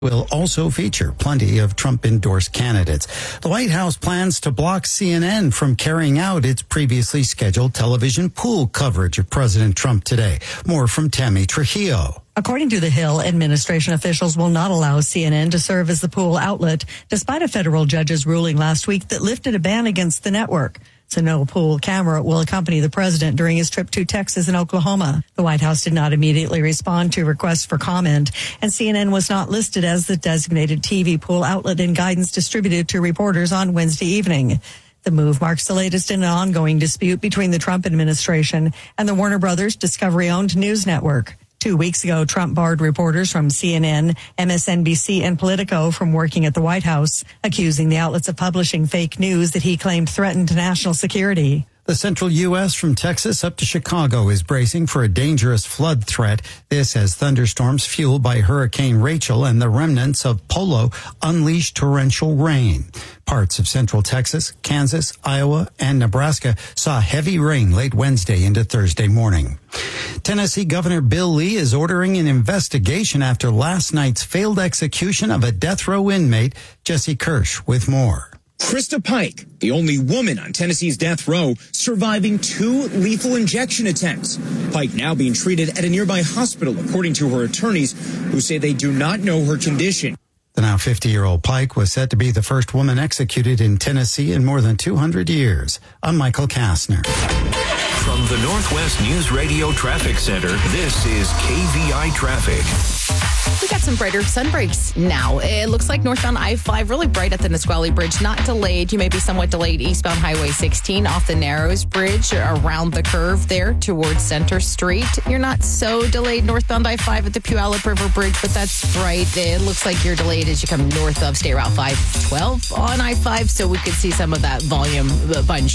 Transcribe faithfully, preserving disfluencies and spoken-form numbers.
will also feature plenty of Trump-endorsed candidates. The White House plans to block C N N from carrying out its previously scheduled television pool coverage of President Trump today. More from Tammy Trujillo. According to the Hill, administration officials will not allow C N N to serve as the pool outlet, despite a federal judge's ruling last week that lifted a ban against the network. So no pool camera will accompany the president during his trip to Texas and Oklahoma. The White House did not immediately respond to requests for comment, and C N N was not listed as the designated T V pool outlet in guidance distributed to reporters on Wednesday evening. The move marks the latest in an ongoing dispute between the Trump administration and the Warner Brothers Discovery-owned news network. Two weeks ago, Trump barred reporters from C N N, M S N B C, and Politico from working at the White House, accusing the outlets of publishing fake news that he claimed threatened national security. The central U S from Texas up to Chicago is bracing for a dangerous flood threat. This as thunderstorms fueled by Hurricane Rachel and the remnants of Polo unleashed torrential rain. Parts of central Texas, Kansas, Iowa, and Nebraska saw heavy rain late Wednesday into Thursday morning. Tennessee Governor Bill Lee is ordering an investigation after last night's failed execution of a death row inmate. Jesse Kirsch with more. Krista Pike, the only woman on Tennessee's death row, surviving two lethal injection attempts. Pike now being treated at a nearby hospital, according to her attorneys, who say they do not know her condition. The now fifty-year-old Pike was said to be the first woman executed in Tennessee in more than two hundred years. I'm Michael Kastner. From the Northwest News Radio Traffic Center, this is K V I Traffic. We got some brighter sun breaks now. It looks like northbound I five really bright at the Nisqually Bridge, not delayed. You may be somewhat delayed eastbound Highway sixteen off the Narrows Bridge around the curve there towards Center Street. You're not so delayed northbound I five at the Puyallup River Bridge, but that's bright. It looks like you're delayed as you come north of State Route five twelve on I five, so we could see some of that volume bunch